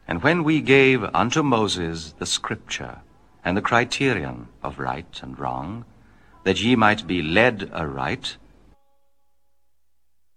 And when we gave unto Moses the scripture and the criterion of right and wrong, that ye might be led aright,